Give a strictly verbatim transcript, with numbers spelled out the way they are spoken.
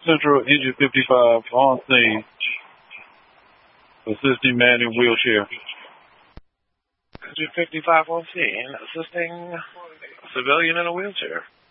Central Engine fifty-five on scene. Assisting man in wheelchair. Engine fifty-five on scene, assisting a civilian in a wheelchair.